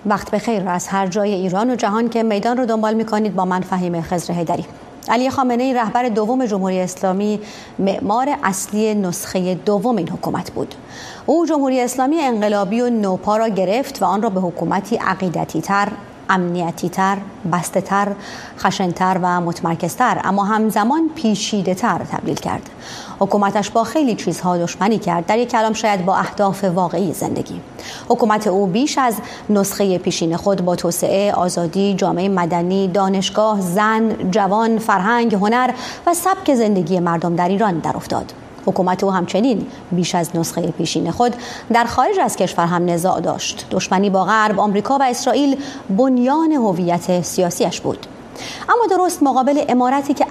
وقت بخیر از هر جای ایران و جهان که میدان رو دنبال می‌کنید. با من فهیم خضر حیدری. علی خامنه‌ای رهبر دوم جمهوری اسلامی معمار اصلی نسخه دوم این حکومت بود. او جمهوری اسلامی انقلابی و نوپا را گرفت و آن را به حکومتی عقیدتی‌تر، امنیتی‌تر، بسته‌تر، خشن‌تر و متمرکزتر اما همزمان پیچیده‌تر تبدیل کرد. حکومتش با خیلی چیزها دشمنی کرد، در یک کلام شاید با اهداف واقعی زندگی. حکومت او بیش از نسخه پیشین خود با توسعه، آزادی، جامعه مدنی، دانشگاه، زن، جوان، فرهنگ، هنر و سبک زندگی مردم در ایران در افتاد. حکومت او همچنین بیش از نسخه پیشین خود در خارج از کشور هم نزاع داشت. دشمنی با غرب، آمریکا و اسرائیل بنیان هویت سیاسیش بود. اما درست مقابل امارتی که